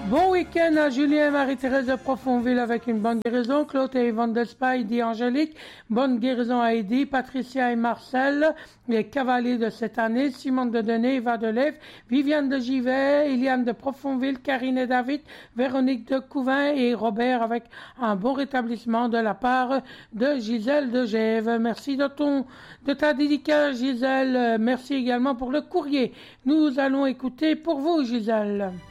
Bon week-end à Julien et Marie-Thérèse de Profonville avec une bonne guérison. Claude et Yvonne Despa, Eddie Angélique. Bonne guérison à Eddie, Patricia et Marcel, les cavaliers de cette année. Simone de Denet, Eva de Lève, Viviane de Givet, Eliane de Profonville, Karine et David, Véronique de Couvin et Robert avec un bon rétablissement de la part de Gisèle de Gève. Merci de ta dédicace, Gisèle. Merci également pour le courrier. Nous allons écouter pour vous, Gisèle.